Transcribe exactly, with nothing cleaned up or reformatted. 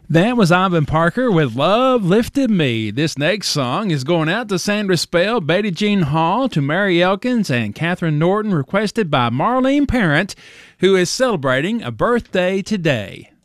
That was Ivan Parker with Love Lifted Me. This next song is going out to Sandra Spell, Betty Jean Hall, to Mary Elkins, and Catherine Norton, requested by Marlene Parent, who is celebrating a birthday today.